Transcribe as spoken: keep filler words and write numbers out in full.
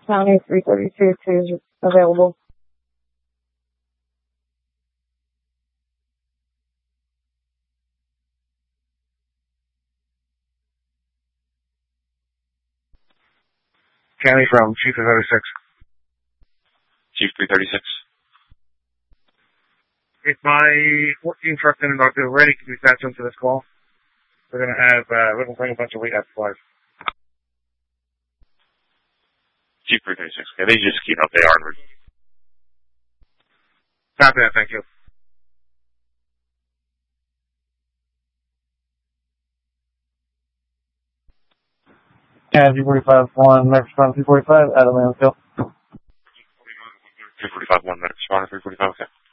County three thirty-two is available. County from Chief three thirty-six. Chief three thirty-six. If my fourteen truck and are ready, can we patch them to this call? We're going to have, uh, we're going to bring a bunch of weight out supplies. Chief three thirty-six. Okay, they just keep up. They are. Copy that, thank you. Yeah, G forty-five one, Max from three forty-five, Adam Mansfield. three forty-five one, Max from three forty-five, okay.